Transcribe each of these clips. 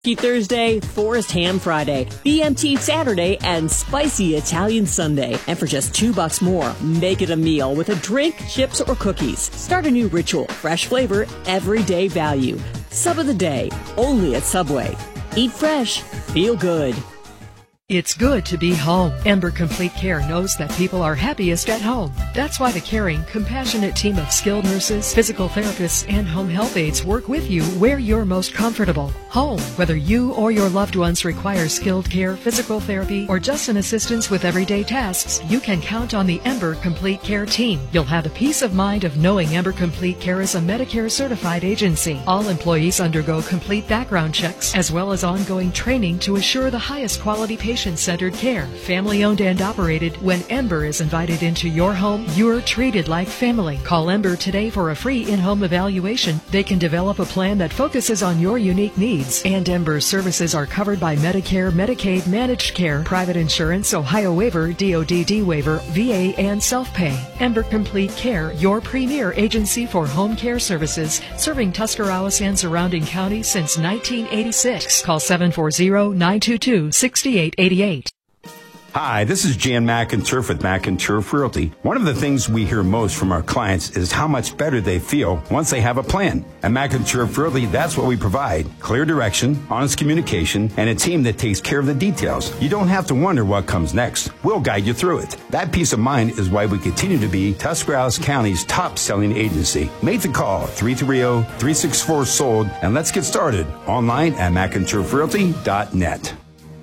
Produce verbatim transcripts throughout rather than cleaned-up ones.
Thursday, Forest Ham Friday, B M T Saturday, and Spicy Italian Sunday. And for just two bucks more, make it a meal with a drink, chips, or cookies. Start a new ritual, fresh flavor, everyday value. Sub of the day, only at Subway. Eat fresh, feel good. It's good to be home. Ember Complete Care knows that people are happiest at home. That's why the caring, compassionate team of skilled nurses, physical therapists, and home health aides work with you where you're most comfortable. Home, whether you or your loved ones require skilled care, physical therapy, or just an assistance with everyday tasks, you can count on the Ember Complete Care team. You'll have the peace of mind of knowing Ember Complete Care is a Medicare certified agency. All employees undergo complete background checks as well as ongoing training to assure the highest quality patient Patient-centered care, family-owned and operated. When Ember is invited into your home, you're treated like family. Call Ember today for a free in-home evaluation. They can develop a plan that focuses on your unique needs. And Ember's services are covered by Medicare, Medicaid, managed care, private insurance, Ohio waiver, D O D D waiver, V A, and self-pay. Ember Complete Care, your premier agency for home care services, serving Tuscarawas and surrounding counties since nineteen eighty-six. Call seven four zero, nine two two, six eight eight eight. Hi, this is Jan McInturf with McInturf Realty. One of the things we hear most from our clients is how much better they feel once they have a plan. At McInturf Realty, that's what we provide. Clear direction, honest communication, and a team that takes care of the details. You don't have to wonder what comes next. We'll guide you through it. That peace of mind is why we continue to be Tuscarawas County's top-selling agency. Make the call, three three zero, three six four, sold, and let's get started. Online at McInturf Realty dot net.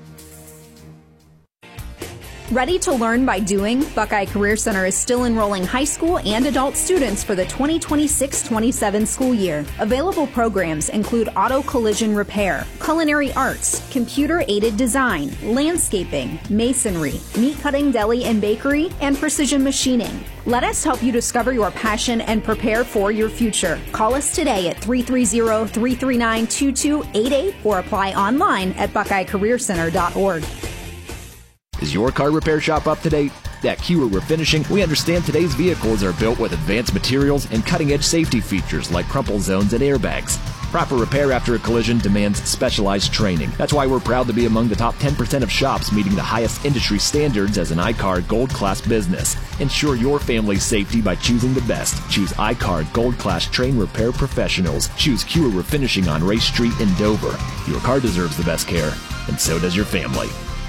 Ready to learn by doing? Buckeye Career Center is still enrolling high school and adult students for the twenty twenty-six twenty-seven school year. Available programs include auto collision repair, culinary arts, computer-aided design, landscaping, masonry, meat cutting, deli and bakery, and precision machining. Let us help you discover your passion and prepare for your future. Call us today at three three zero, three three nine, two two eight eight or apply online at buckeye career center dot org. Is your car repair shop up to date? At Kewer Refinishing, we understand today's vehicles are built with advanced materials and cutting-edge safety features like crumple zones and airbags. Proper repair after a collision demands specialized training. That's why we're proud to be among the top ten percent of shops meeting the highest industry standards as an I C A R Gold Class business. Ensure your family's safety by choosing the best. Choose I C A R Gold Class trained repair professionals. Choose Kewer Refinishing on Race Street in Dover. Your car deserves the best care, and so does your family.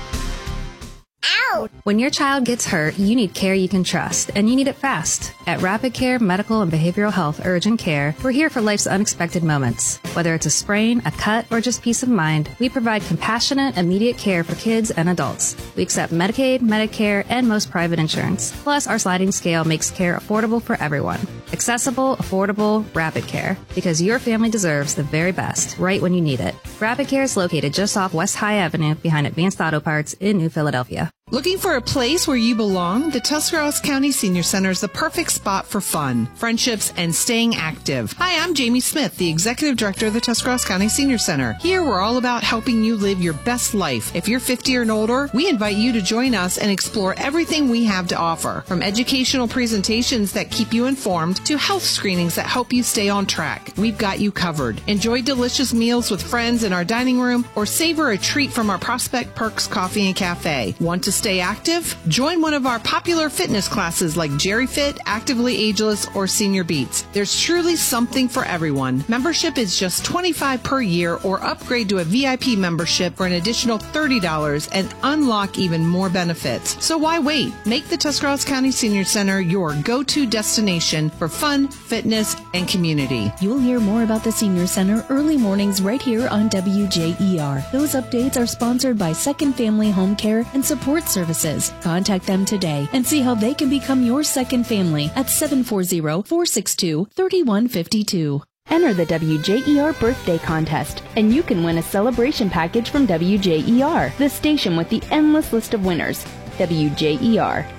When your child gets hurt, you need care you can trust, and you need it fast. At Rapid Care Medical and Behavioral Health Urgent Care, we're here for life's unexpected moments. Whether it's a sprain, a cut, or just peace of mind, we provide compassionate, immediate care for kids and adults. We accept Medicaid, Medicare, and most private insurance. Plus, our sliding scale makes care affordable for everyone. Accessible, affordable, Rapid Care. Because your family deserves the very best, right when you need it. Rapid Care is located just off West High Avenue behind Advanced Auto Parts in New Philadelphia. Looking for a place where you belong? The Tuscarawas County Senior Center is the perfect spot for fun, friendships, and staying active. Hi, I'm Jamie Smith, the Executive Director of the Tuscarawas County Senior Center. Here, we're all about helping you live your best life. If you're fifty and older, we invite you to join us and explore everything we have to offer, from educational presentations that keep you informed to health screenings that help you stay on track. We've got you covered. Enjoy delicious meals with friends in our dining room or savor a treat from our Prospect Perks Coffee and Cafe. Want to stay active? Join one of our popular fitness classes like Jerry Fit, Actively Ageless, or Senior Beats. There's truly something for everyone. Membership is just twenty-five dollars per year, or upgrade to a V I P membership for an additional thirty dollars and unlock even more benefits. So why wait? Make the Tuscarawas County Senior Center your go-to destination for fun, fitness, and community. You'll hear more about the Senior Center early mornings right here on W J E R. Those updates are sponsored by Second Family Home Care and Support Services. Contact them today and see how they can become your second family at seven four zero, four six two, three one five two. Enter the W J E R birthday contest, and you can win a celebration package from W J E R, the station with the endless list of winners. W J E R,